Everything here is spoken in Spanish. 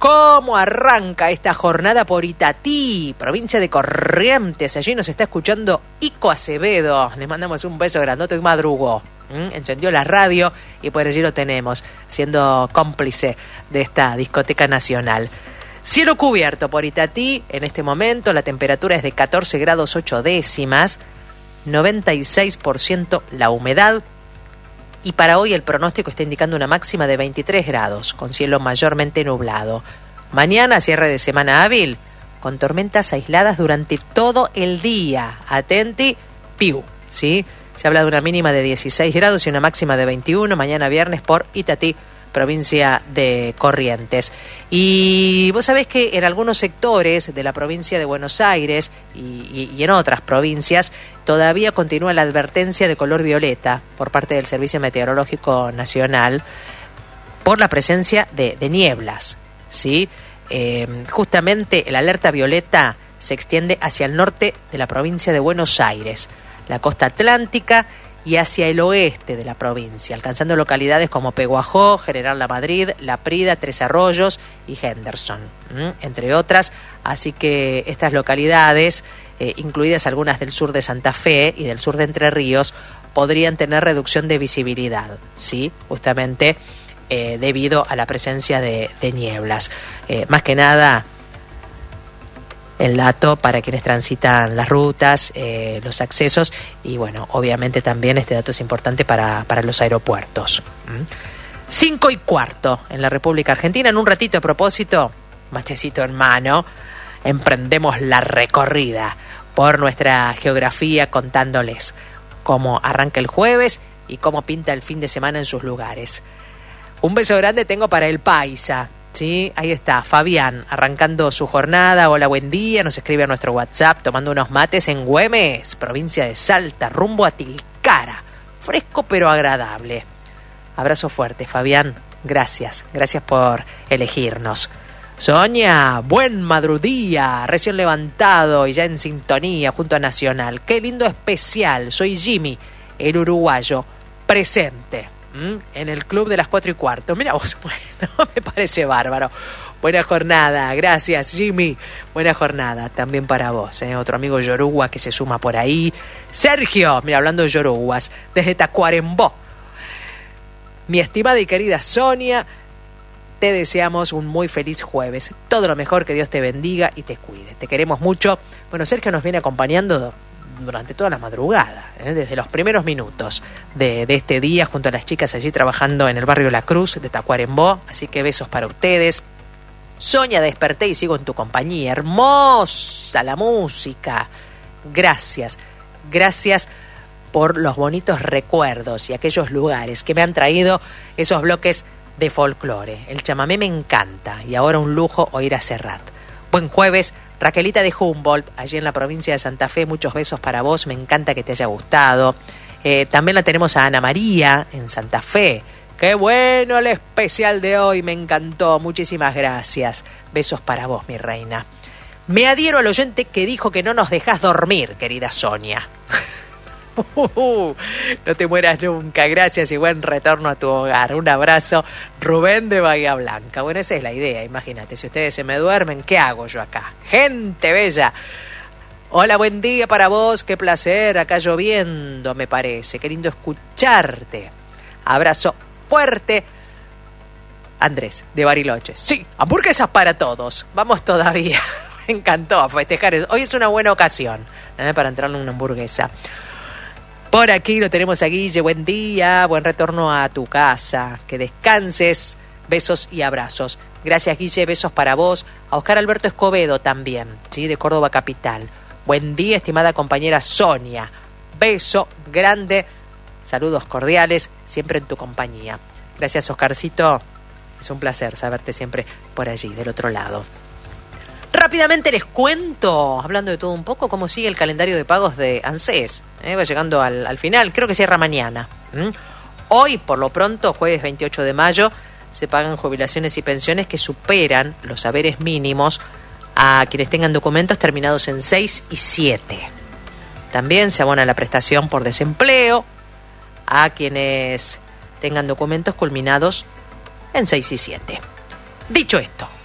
¿Cómo arranca esta jornada por Itatí, provincia de Corrientes? Allí nos está escuchando Ico Acevedo. Le mandamos un beso grandote y madrugó. Encendió la radio y por allí lo tenemos, siendo cómplice de esta discoteca nacional. Cielo cubierto por Itatí. En este momento la temperatura es de 14 grados 8 décimas, 96% la humedad. Y para hoy el pronóstico está indicando una máxima de 23 grados, con cielo mayormente nublado. Mañana, cierre de semana hábil, con tormentas aisladas durante todo el día. Atenti, piu, ¿sí? Se habla de una mínima de 16 grados y una máxima de 21, mañana viernes por Itatí, provincia de Corrientes. Y vos sabés que en algunos sectores de la provincia de Buenos Aires y en otras provincias todavía continúa la advertencia de color violeta por parte del Servicio Meteorológico Nacional por la presencia de nieblas, ¿sí? Justamente la alerta violeta se extiende hacia el norte de la provincia de Buenos Aires, la costa atlántica y hacia el oeste de la provincia, alcanzando localidades como Peguajó, General La Madrid, La Prida, Tres Arroyos y Henderson, entre otras. Así que estas localidades, incluidas algunas del sur de Santa Fe y del sur de Entre Ríos, podrían tener reducción de visibilidad, ¿sí? Justamente debido a la presencia de nieblas. Más que nada, el dato para quienes transitan las rutas, los accesos y bueno, obviamente también este dato es importante para los aeropuertos. 5:15 en la República Argentina. En un ratito, a propósito, matecito en mano, emprendemos la recorrida por nuestra geografía contándoles cómo arranca el jueves y cómo pinta el fin de semana en sus lugares. Un beso grande tengo para el Paisa. Sí, ahí está, Fabián, arrancando su jornada. Hola, buen día, nos escribe a nuestro WhatsApp, tomando unos mates en Güemes, provincia de Salta, rumbo a Tilcara. Fresco pero agradable. Abrazo fuerte, Fabián, gracias por elegirnos. Sonia, buen madrugía, recién levantado y ya en sintonía junto a Nacional. Qué lindo especial, soy Jimmy, el uruguayo, presente en el club de las 4:15. Mira vos, bueno, me parece bárbaro. Buena jornada, gracias Jimmy. Buena jornada también para vos, otro amigo yoruba que se suma por ahí. Sergio, mira, hablando de yoruguas, desde Tacuarembó. Mi estimada y querida Sonia, te deseamos un muy feliz jueves. Todo lo mejor, que Dios te bendiga y te cuide. Te queremos mucho. Bueno, Sergio nos viene acompañando durante toda la madrugada, desde los primeros minutos de este día, junto a las chicas allí trabajando en el barrio La Cruz de Tacuarembó, así que besos para ustedes. Sonia, desperté y sigo en tu compañía, hermosa la música, gracias por los bonitos recuerdos y aquellos lugares que me han traído esos bloques de folclore. El chamamé me encanta y ahora un lujo oír a Serrat. Buen jueves. Raquelita de Humboldt, allí en la provincia de Santa Fe, muchos besos para vos, me encanta que te haya gustado. También la tenemos a Ana María en Santa Fe. Qué bueno el especial de hoy, me encantó, muchísimas gracias. Besos para vos, mi reina. Me adhiero al oyente que dijo que no nos dejás dormir, querida Sonia. No te mueras nunca, gracias y buen retorno a tu hogar. Un abrazo, Rubén de Bahía Blanca. Bueno, esa es la idea, imagínate, si ustedes se me duermen, ¿qué hago yo acá? Gente bella. Hola, buen día para vos, qué placer, acá lloviendo me parece, qué lindo escucharte. Abrazo fuerte. Andrés, de Bariloche. Sí, hamburguesas para todos, vamos todavía. Me encantó a festejar, hoy es una buena ocasión para entrarle una hamburguesa. Por aquí lo tenemos a Guille, buen día, buen retorno a tu casa, que descanses, besos y abrazos. Gracias Guille, besos para vos, a Oscar Alberto Escobedo también, ¿sí? De Córdoba Capital. Buen día, estimada compañera Sonia, beso grande, saludos cordiales, siempre en tu compañía. Gracias Oscarcito, es un placer saberte siempre por allí, del otro lado. Rápidamente les cuento, hablando de todo un poco, cómo sigue el calendario de pagos de ANSES. Va llegando al final, creo que cierra mañana. Hoy, por lo pronto, jueves 28 de mayo, se pagan jubilaciones y pensiones que superan los haberes mínimos a quienes tengan documentos terminados en 6 y 7. También se abona la prestación por desempleo a quienes tengan documentos culminados en 6 y 7. Dicho esto,